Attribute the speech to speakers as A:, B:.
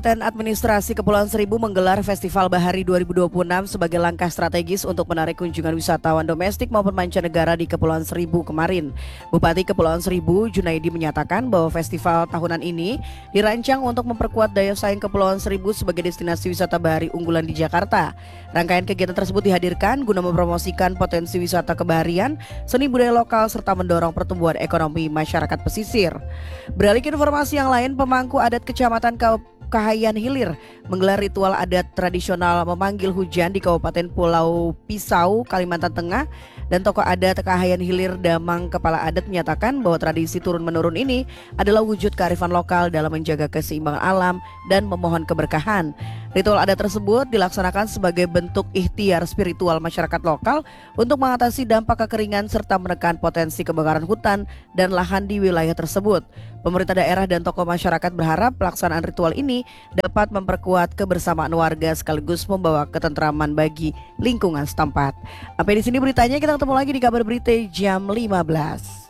A: Dan Administrasi Kepulauan Seribu menggelar Festival Bahari 2026 sebagai langkah strategis untuk menarik kunjungan wisatawan domestik maupun mancanegara di Kepulauan Seribu kemarin. Bupati Kepulauan Seribu, Junaidi, menyatakan bahwa festival tahunan ini dirancang untuk memperkuat daya saing Kepulauan Seribu sebagai destinasi wisata bahari unggulan di Jakarta. Rangkaian kegiatan tersebut dihadirkan guna mempromosikan potensi wisata kebaharian, seni budaya lokal, serta mendorong pertumbuhan ekonomi masyarakat pesisir. Beralih ke informasi yang lain, pemangku adat Kecamatan Kahayan Hilir menggelar ritual adat tradisional memanggil hujan di Kabupaten Pulau Pisau, Kalimantan Tengah, dan tokoh adat Kahayan Hilir Damang Kepala Adat menyatakan bahwa tradisi turun-menurun ini adalah wujud kearifan lokal dalam menjaga keseimbangan alam dan memohon keberkahan. Ritual adat tersebut dilaksanakan sebagai bentuk ikhtiar spiritual masyarakat lokal untuk mengatasi dampak kekeringan serta menekan potensi kebakaran hutan dan lahan di wilayah tersebut. Pemerintah daerah dan tokoh masyarakat berharap pelaksanaan ritual ini dapat memperkuat kebersamaan warga sekaligus membawa ketentraman bagi lingkungan setempat. Sampai di sini beritanya, kita ketemu lagi di kabar berita jam 15.